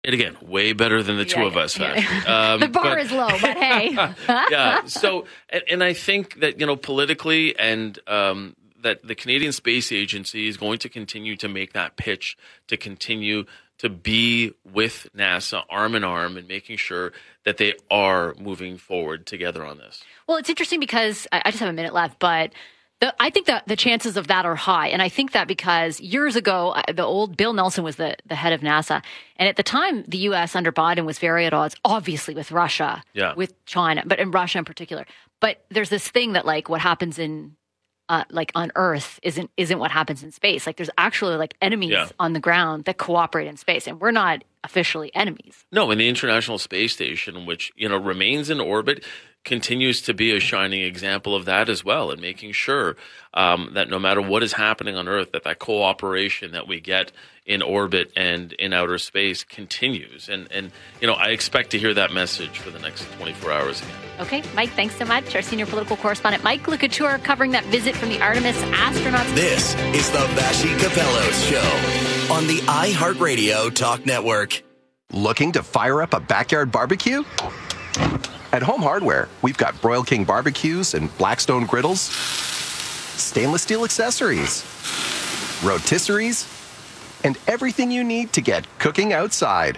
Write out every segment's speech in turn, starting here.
And again, way better than the two of us. The bar is low, but hey. Yeah. So, and I think that, politically and that the Canadian Space Agency is going to continue to make that pitch to continue to be with NASA arm in arm and making sure that they are moving forward together on this. Well, it's interesting because I just have a minute left, but I think that the chances of that are high. And I think that because years ago, the old Bill Nelson was the head of NASA. And at the time, the U.S. under Biden was very at odds, obviously, with Russia, with China, but in Russia in particular. But there's this thing that like what happens in on Earth isn't what happens in space. Like there's actually like enemies on the ground that cooperate in space, and we're not officially enemies. No, and the International Space Station, which remains in orbit, continues to be a shining example of that as well, and making sure that no matter what is happening on Earth, that cooperation that we get in orbit and in outer space continues. And I expect to hear that message for the next 24 hours again. Okay, Mike, thanks so much. Our senior political correspondent, Mike Lecouture, covering that visit from the Artemis astronauts. This is the Vassy Capellos Show on the iHeartRadio Talk Network. Looking to fire up a backyard barbecue? At Home Hardware, we've got Broil King barbecues and Blackstone griddles, stainless steel accessories, rotisseries, and everything you need to get cooking outside.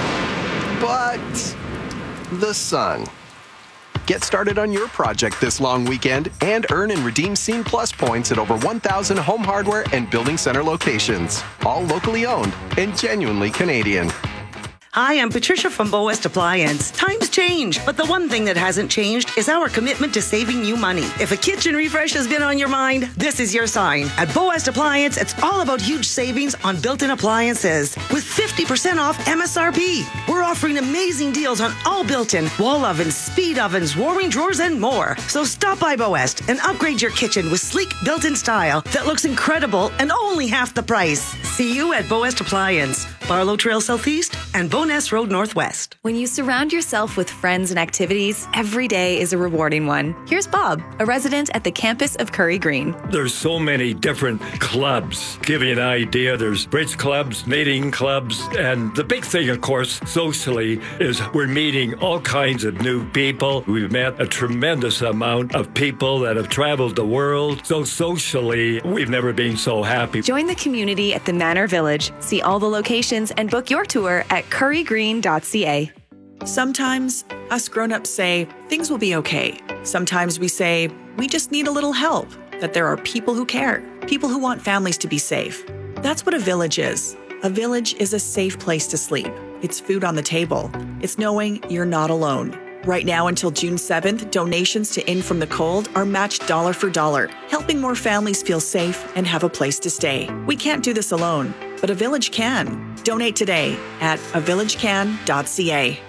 But the sun. Get started on your project this long weekend and earn and redeem Scene Plus points at over 1,000 Home Hardware and Building Center locations, all locally owned and genuinely Canadian. Hi, I'm Patricia from Bow West Appliance. Times change, but the one thing that hasn't changed is our commitment to saving you money. If a kitchen refresh has been on your mind, this is your sign. At Bow West Appliance, it's all about huge savings on built-in appliances with 50% off MSRP. We're offering amazing deals on all built-in wall ovens, speed ovens, warming drawers, and more. So stop by Bow West and upgrade your kitchen with sleek built-in style that looks incredible and only half the price. See you at Bow West Appliance, Barlow Trail Southeast and Boness Road Northwest. When you surround yourself with friends and activities, every day is a rewarding one. Here's Bob, a resident at the campus of Curry Green. There's so many different clubs. Give you an idea, there's bridge clubs, knitting clubs, and the big thing, of course, socially, is we're meeting all kinds of new people. We've met a tremendous amount of people that have traveled the world. So socially, we've never been so happy. Join the community at the Manor Village. See all the locations and book your tour at currygreen.ca. Sometimes us grown-ups say things will be okay. Sometimes we say we just need a little help, that there are people who care, people who want families to be safe. That's what a village is. A village is a safe place to sleep. It's food on the table. It's knowing you're not alone. Right now until June 7th, donations to In From the Cold are matched dollar for dollar, helping more families feel safe and have a place to stay. We can't do this alone, but a village can. Donate today at avillagecan.ca.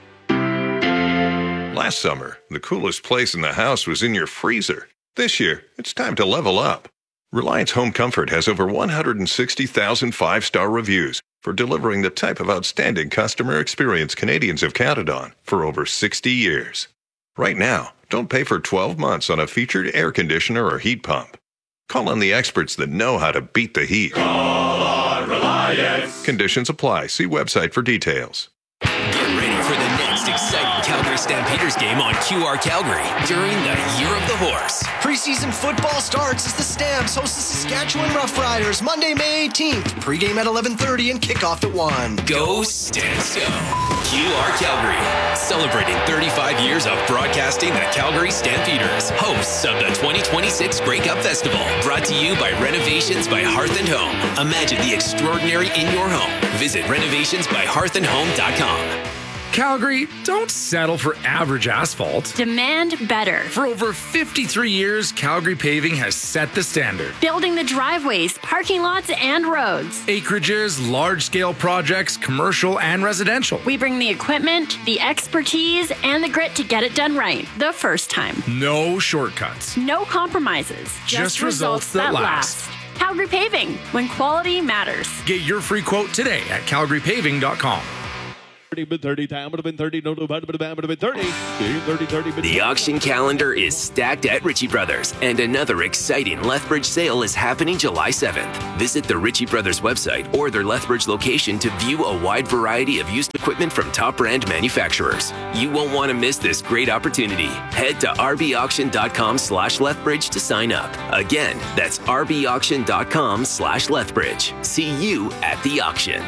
Last summer, the coolest place in the house was in your freezer. This year, it's time to level up. Reliance Home Comfort has over 160,000 five-star reviews for delivering the type of outstanding customer experience Canadians have counted on for over 60 years. Right now, don't pay for 12 months on a featured air conditioner or heat pump. Call on the experts that know how to beat the heat. Call on Reliance. Conditions apply. See website for details. Get ready for the next exciting Calgary Stampeders game on QR Calgary during the Year of the Horse. Preseason football starts as the Stamps host the Saskatchewan Roughriders Monday, May 18th. Pre-game at 11:30 and kickoff at 1. Go Stamps go! QR Calgary, celebrating 35 years of broadcasting the Calgary Stampeders, hosts of the 2026 Grey Cup Festival. Brought to you by Renovations by Hearth and Home. Imagine the extraordinary in your home. Visit renovationsbyhearthandhome.com. Calgary, don't settle for average asphalt. Demand better. For over 53 years, Calgary Paving has set the standard. Building the driveways, parking lots, and roads. Acreages, large-scale projects, commercial and residential. We bring the equipment, the expertise, and the grit to get it done right the first time. No shortcuts. No compromises. Just results that last. Calgary Paving, when quality matters. Get your free quote today at calgarypaving.com. 30, time would have been 30, no, would have been 30. The auction calendar is stacked at Ritchie Brothers, and another exciting Lethbridge sale is happening July 7th. Visit the Ritchie Brothers website or their Lethbridge location to view a wide variety of used equipment from top brand manufacturers. You won't want to miss this great opportunity. Head to rbauction.com/Lethbridge to sign up. Again, that's rbauction.com/Lethbridge. See you at the auction.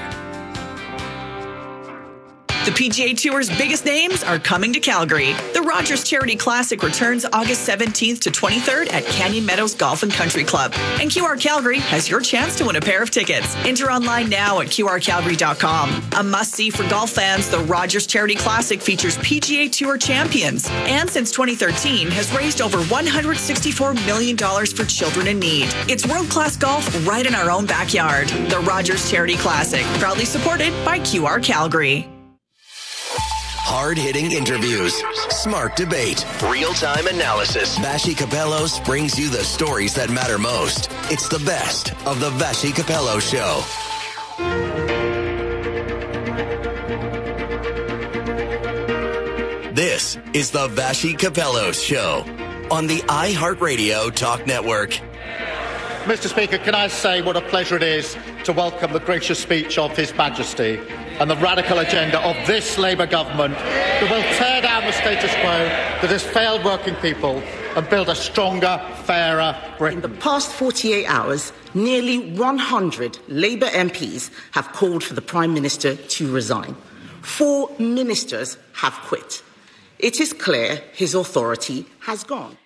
The PGA Tour's biggest names are coming to Calgary. The Rogers Charity Classic returns August 17th to 23rd at Canyon Meadows Golf and Country Club. And QR Calgary has your chance to win a pair of tickets. Enter online now at qrcalgary.com. A must-see for golf fans, the Rogers Charity Classic features PGA Tour champions. And since 2013, has raised over $164 million for children in need. It's world-class golf right in our own backyard. The Rogers Charity Classic, proudly supported by QR Calgary. Hard-hitting interviews, smart debate, real-time analysis. Vassy Kapelos brings you the stories that matter most. It's the best of the Vassy Kapelos Show. This is the Vassy Kapelos Show on the iHeartRadio Talk Network. Mr. Speaker, can I say what a pleasure it is to welcome the gracious speech of His Majesty and the radical agenda of this Labour government that will tear down the status quo that has failed working people and build a stronger, fairer Britain. In the past 48 hours, nearly 100 Labour MPs have called for the Prime Minister to resign. 4 ministers have quit. It is clear his authority has gone.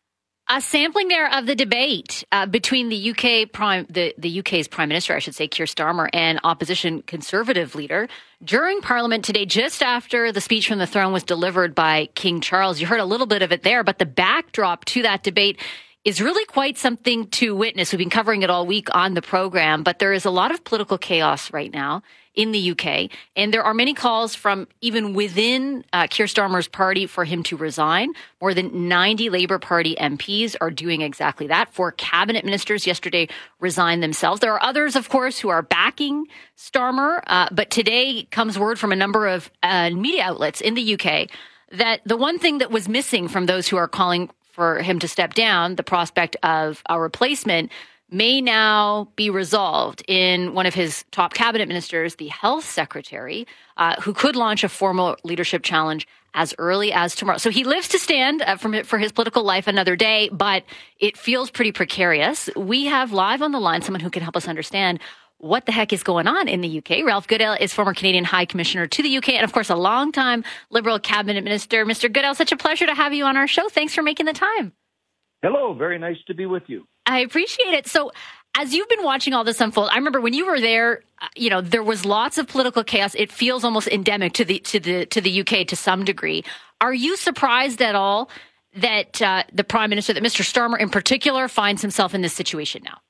A sampling there of the debate between the UK's Prime Minister, I should say, Keir Starmer, and opposition Conservative leader during Parliament today, just after the speech from the throne was delivered by King Charles. You heard a little bit of it there, but the backdrop to that debate is really quite something to witness. We've been covering it all week on the program, but there is a lot of political chaos right now in the UK, and there are many calls from even within Keir Starmer's party for him to resign. More than 90 Labour Party MPs are doing exactly that. 4 cabinet ministers yesterday resigned themselves. There are others, of course, who are backing Starmer, but today comes word from a number of media outlets in the UK that the one thing that was missing from those who are calling for him to step down, the prospect of a replacement, may now be resolved in one of his top cabinet ministers, the health secretary, who could launch a formal leadership challenge as early as tomorrow. So he lives to stand for his political life another day, but it feels pretty precarious. We have live on the line someone who can help us understand what the heck is going on in the UK. Ralph Goodale is former Canadian High Commissioner to the UK and, of course, a longtime Liberal cabinet minister. Mr. Goodale, such a pleasure to have you on our show. Thanks for making the time. Hello. Very nice to be with you. I appreciate it. So as you've been watching all this unfold, I remember when you were there, there was lots of political chaos. It feels almost endemic to the UK to some degree. Are you surprised at all that the Prime Minister, that Mr. Starmer in particular, finds himself in this situation now?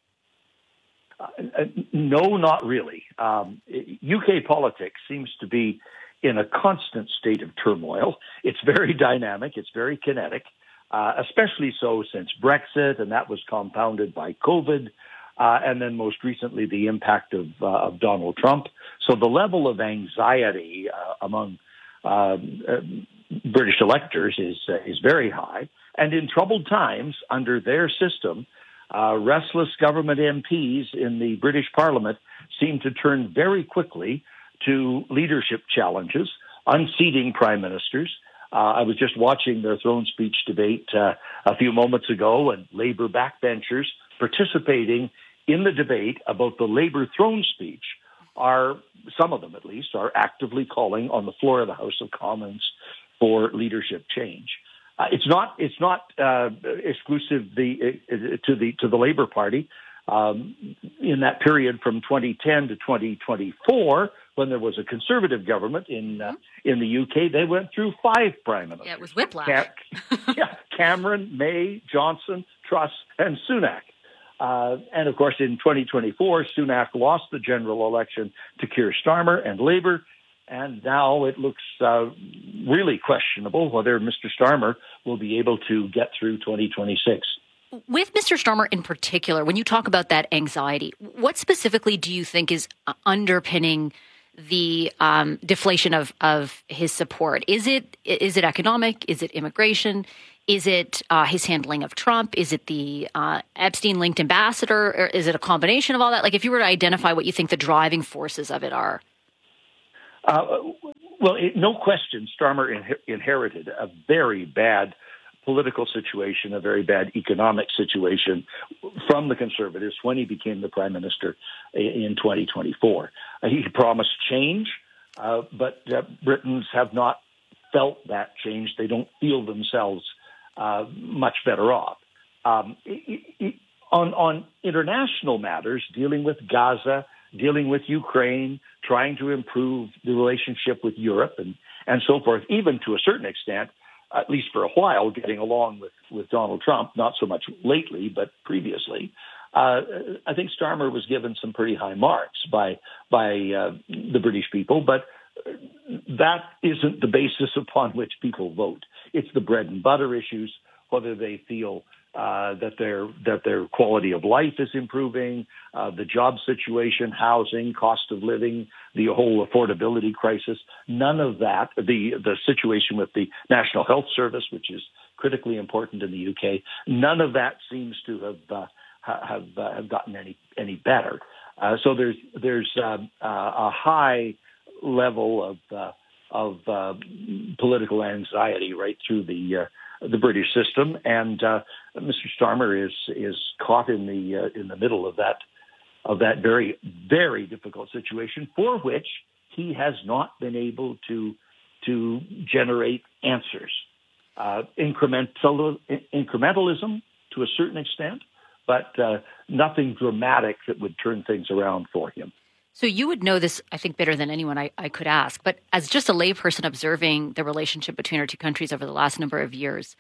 No, not really. UK politics seems to be in a constant state of turmoil. It's very dynamic. It's very kinetic. Especially so since Brexit, and that was compounded by COVID, and then most recently the impact of Donald Trump. So the level of anxiety among British electors is very high. And in troubled times, under their system, restless government MPs in the British Parliament seem to turn very quickly to leadership challenges, unseating prime ministers. I was just watching their throne speech debate a few moments ago, and Labour backbenchers participating in the debate about the Labour throne speech are, some of them at least, are actively calling on the floor of the House of Commons for leadership change. It's not exclusive to the Labour Party. In that period from 2010 to 2024, when there was a Conservative government in the UK, they went through 5 prime ministers. Yeah, it was whiplash. Cameron, May, Johnson, Truss, and Sunak. And of course, in 2024, Sunak lost the general election to Keir Starmer and Labour, and now it looks really questionable whether Mr. Starmer will be able to get through 2026. With Mr. Starmer in particular, when you talk about that anxiety, what specifically do you think is underpinning the deflation of his support? Is it economic? Is it immigration? Is it his handling of Trump? Is it the Epstein-linked ambassador? Or is it a combination of all that? Like, if you were to identify what you think the driving forces of it are. Well, no question, Starmer inherited a very bad political situation, a very bad economic situation from the Conservatives when he became the Prime Minister in 2024. He promised change, but Britons have not felt that change. They don't feel themselves much better off. On international matters, dealing with Gaza, dealing with Ukraine, trying to improve the relationship with Europe and so forth, even to a certain extent, at least for a while, getting along with Donald Trump, not so much lately, but previously. I think Starmer was given some pretty high marks by the British people, but that isn't the basis upon which people vote. It's the bread and butter issues, whether they feel that their quality of life is improving, the job situation, housing, cost of living, the whole affordability crisis. None of that, the situation with the National Health Service, which is critically important in the UK, none of that seems to have gotten any better. So there's a high level of political anxiety right through the British system, and Mr. Starmer is caught in the middle of that very, very difficult situation, for which he has not been able to generate answers. Incrementalism to a certain extent, but nothing dramatic that would turn things around for him. So you would know this, I think, better than anyone I could ask. But as just a layperson observing the relationship between our two countries over the last number of years,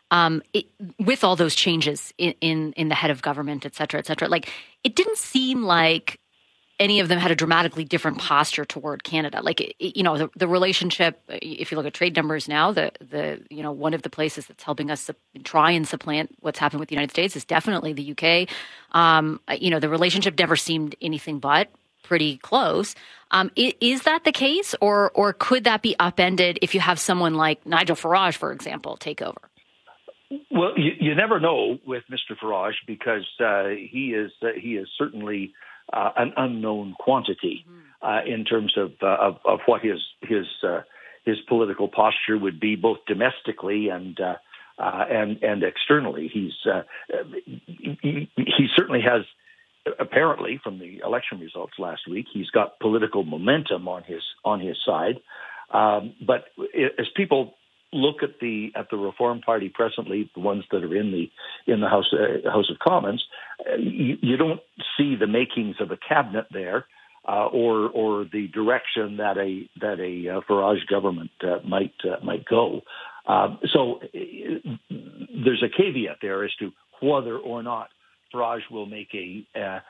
with all those changes in the head of government, et cetera, like, it didn't seem like any of them had a dramatically different posture toward Canada. Like, the relationship, if you look at trade numbers now, the one of the places that's helping us try and supplant what's happened with the United States is definitely the UK. The relationship never seemed anything but pretty close. Is that the case, or could that be upended if you have someone like Nigel Farage, for example, take over? Well, you never know with Mr. Farage, because he is certainly an unknown quantity in terms of what his political posture would be, both domestically and externally. He certainly has. Apparently, from the election results last week, he's got political momentum on his side. But as people look at the Reform Party presently, the ones that are in the House of Commons, you don't see the makings of a cabinet there, or the direction that a Farage government might go. So there's a caveat there as to whether or not Farage will make a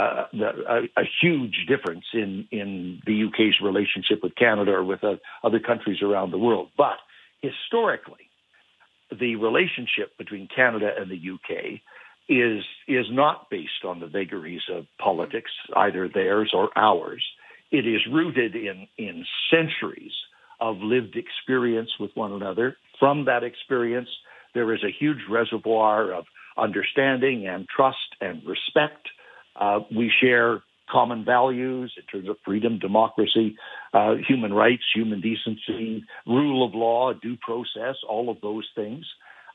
huge difference in the UK's relationship with Canada or with other countries around the world. But historically, the relationship between Canada and the UK is not based on the vagaries of politics, either theirs or ours. It is rooted in centuries of lived experience with one another. From that experience, there is a huge reservoir of understanding and trust and respect. We share common values in terms of freedom, democracy, human rights, human decency, rule of law, due process, all of those things.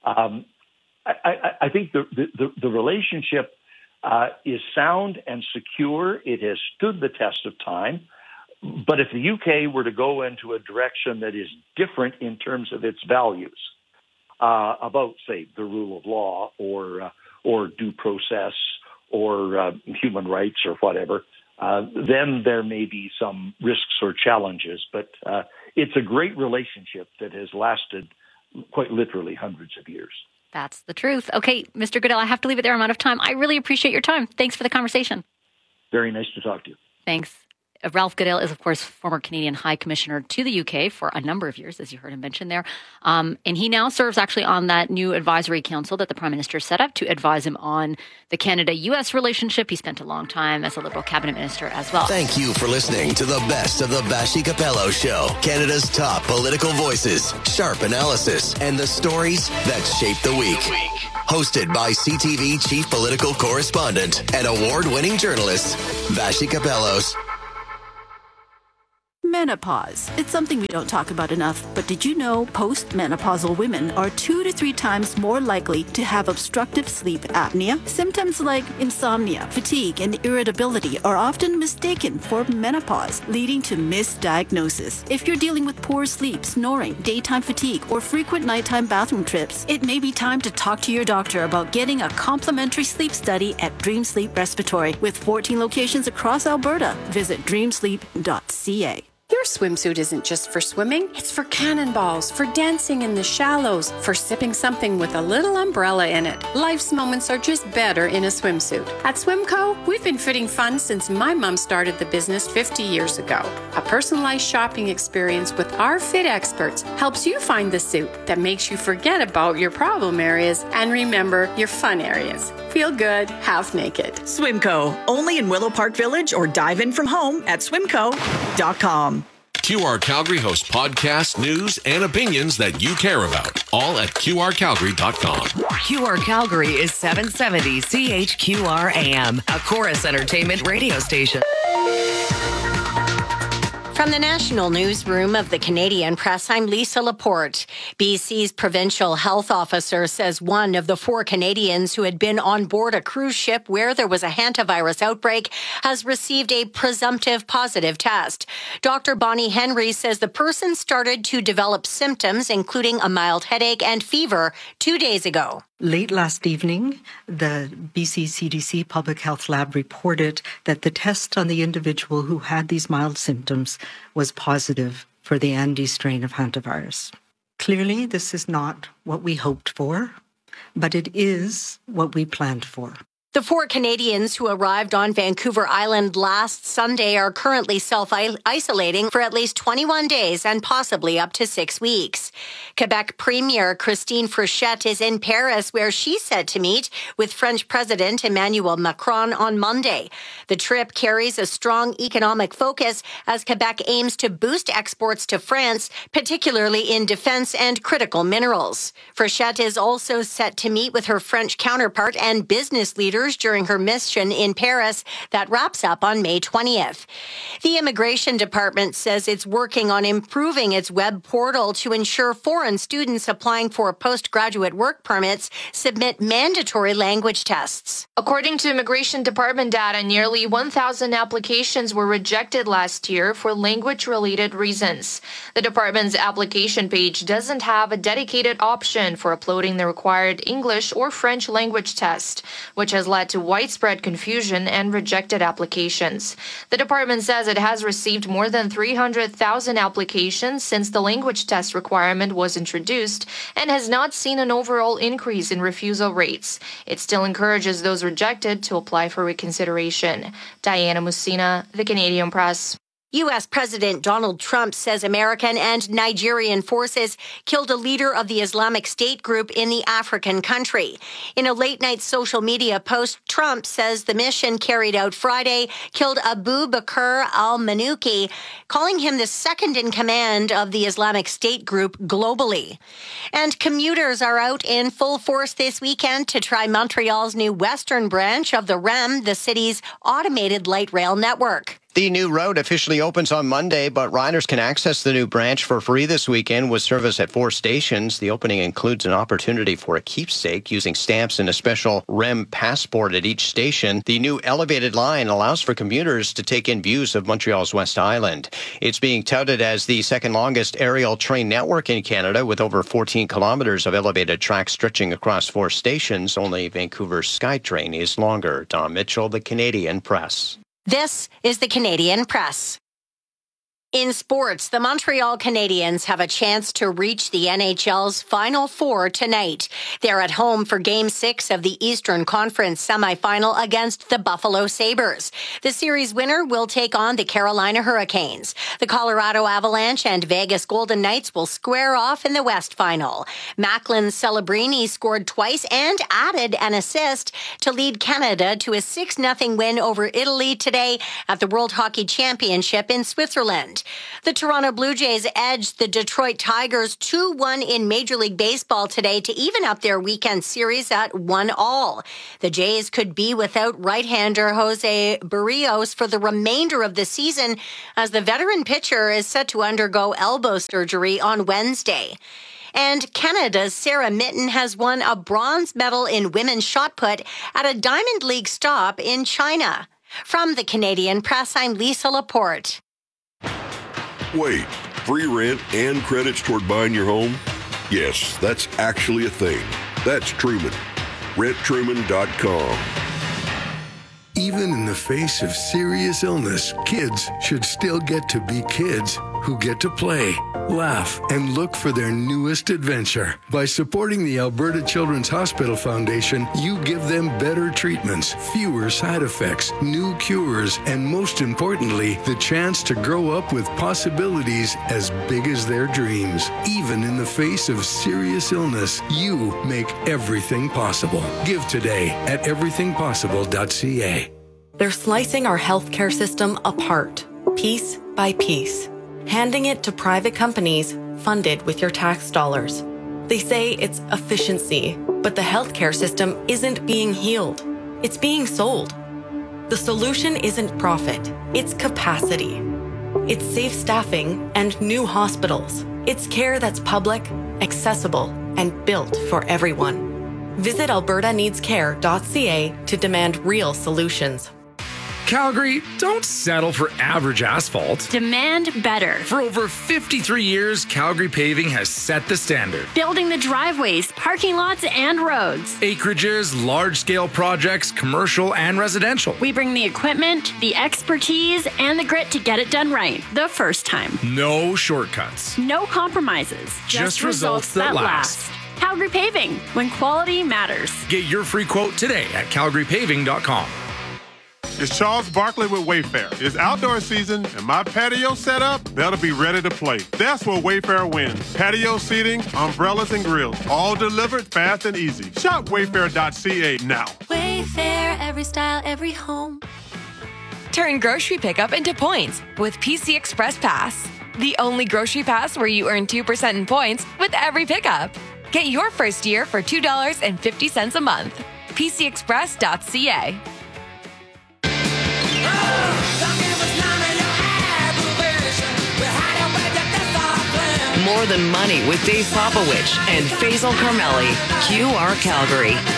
I think the relationship is sound and secure. It has stood the test of time. But if the UK were to go into a direction that is different in terms of its values, about, say, the rule of law or due process or human rights or whatever, then there may be some risks or challenges. But it's a great relationship that has lasted quite literally hundreds of years. That's the truth. Okay, Mr. Goodell, I have to leave it there. I'm out of time. I really appreciate your time. Thanks for the conversation. Very nice to talk to you. Thanks. Ralph Goodale is, of course, former Canadian High Commissioner to the UK for a number of years, as you heard him mention there. And he now serves actually on that new advisory council that the Prime Minister set up to advise him on the Canada-US relationship. He spent a long time as a Liberal cabinet minister as well. Thank you for listening to the best of the Bashi Capello Show. Canada's top political voices, sharp analysis, and the stories that shape the week. Hosted by CTV Chief Political Correspondent and award-winning journalist, Bashi Capellos. Menopause. It's something we don't talk about enough, but did you know postmenopausal women are 2 to 3 times more likely to have obstructive sleep apnea? Symptoms like insomnia, fatigue, and irritability are often mistaken for menopause, leading to misdiagnosis. If you're dealing with poor sleep, snoring, daytime fatigue, or frequent nighttime bathroom trips, it may be time to talk to your doctor about getting a complimentary sleep study at Dream Sleep Respiratory. With 14 locations across Alberta, visit dreamsleep.ca. Your swimsuit isn't just for swimming, it's for cannonballs, for dancing in the shallows, for sipping something with a little umbrella in it. Life's moments are just better in a swimsuit. At Swimco, we've been fitting fun since my mom started the business 50 years ago. A personalized shopping experience with our fit experts helps you find the suit that makes you forget about your problem areas and remember your fun areas. Feel good, half naked. Swimco, only in Willow Park Village, or dive in from home at swimco.com. QR Calgary hosts podcasts, news, and opinions that you care about, all at qrcalgary.com. QR Calgary is 770 CHQR AM, a Chorus Entertainment radio station. From the National Newsroom of the Canadian Press, I'm Lisa Laporte. BC's provincial health officer says one of the 4 Canadians who had been on board a cruise ship where there was a hantavirus outbreak has received a presumptive positive test. Dr. Bonnie Henry says the person started to develop symptoms, including a mild headache and fever, 2 days ago. Late last evening, the BC CDC Public Health Lab reported that the test on the individual who had these mild symptoms was positive for the Andes strain of hantavirus. Clearly, this is not what we hoped for, but it is what we planned for. The 4 Canadians who arrived on Vancouver Island last Sunday are currently self-isolating for at least 21 days and possibly up to 6 weeks. Quebec Premier Christine Frechette is in Paris, where she's set to meet with French President Emmanuel Macron on Monday. The trip carries a strong economic focus as Quebec aims to boost exports to France, particularly in defense and critical minerals. Frechette is also set to meet with her French counterpart and business leaders during her mission in Paris that wraps up on May 20th. The Immigration Department says it's working on improving its web portal to ensure foreign students applying for postgraduate work permits submit mandatory language tests. According to Immigration Department data, nearly 1,000 applications were rejected last year for language-related reasons. The department's application page doesn't have a dedicated option for uploading the required English or French language test, which has led to widespread confusion and rejected applications. The department says it has received more than 300,000 applications since the language test requirement was introduced and has not seen an overall increase in refusal rates. It still encourages those rejected to apply for reconsideration. Diana Musina, The Canadian Press. U.S. President Donald Trump says American and Nigerian forces killed a leader of the Islamic State group in the African country. In a late-night social media post, Trump says the mission carried out Friday killed Abu Bakr al-Manuki, calling him the second in command of the Islamic State group globally. And commuters are out in full force this weekend to try Montreal's new western branch of the REM, the city's automated light rail network. The new route officially opens on Monday, but riders can access the new branch for free this weekend with service at 4 stations. The opening includes an opportunity for a keepsake using stamps and a special REM passport at each station. The new elevated line allows for commuters to take in views of Montreal's West Island. It's being touted as the second longest aerial train network in Canada, with over 14 kilometers of elevated track stretching across 4 stations. Only Vancouver's SkyTrain is longer. Don Mitchell, The Canadian Press. This is The Canadian Press. In sports, the Montreal Canadiens have a chance to reach the NHL's Final Four tonight. They're at home for Game 6 of the Eastern Conference semifinal against the Buffalo Sabres. The series winner will take on the Carolina Hurricanes. The Colorado Avalanche and Vegas Golden Knights will square off in the West Final. Macklin Celebrini scored twice and added an assist to lead Canada to a 6-0 win over Italy today at the World Hockey Championship in Switzerland. The Toronto Blue Jays edged the Detroit Tigers 2-1 in Major League Baseball today to even up their weekend series at 1-1. The Jays could be without right-hander Jose Barrios for the remainder of the season as the veteran pitcher is set to undergo elbow surgery on Wednesday. And Canada's Sarah Mitten has won a bronze medal in women's shot put at a Diamond League stop in China. From the Canadian Press, I'm Lisa Laporte. Wait, free rent and credits toward buying your home? Yes, that's actually a thing. That's Truman. RentTruman.com. Even in the face of serious illness, kids should still get to be kids who get to play, laugh, and look for their newest adventure. By supporting the Alberta Children's Hospital Foundation, you give them better treatments, fewer side effects, new cures, and most importantly, the chance to grow up with possibilities as big as their dreams. Even in the face of serious illness, you make everything possible. Give today at everythingpossible.ca. They're slicing our healthcare system apart, piece by piece, handing it to private companies funded with your tax dollars. They say it's efficiency, but the healthcare system isn't being healed. It's being sold. The solution isn't profit, it's capacity. It's safe staffing and new hospitals. It's care that's public, accessible, and built for everyone. Visit albertaneedscare.ca to demand real solutions. Calgary, don't settle for average asphalt. Demand better. For over 53 years, Calgary Paving has set the standard. Building the driveways, parking lots, and roads. Acreages, large-scale projects, commercial and residential. We bring the equipment, the expertise, and the grit to get it done right the first time. No shortcuts. No compromises. Just results that last. Calgary Paving, when quality matters. Get your free quote today at calgarypaving.com. It's Charles Barkley with Wayfair. It's outdoor season, and my patio setup better be ready to play. That's where Wayfair wins. Patio seating, umbrellas, and grills, all delivered fast and easy. Shop wayfair.ca now. Wayfair, every style, every home. Turn grocery pickup into points with PC Express Pass. The only grocery pass where you earn 2% in points with every pickup. Get your first year for $2.50 a month. PCExpress.ca. More Than Money with Dave Popowich and Faisal Carmeli. QR Calgary.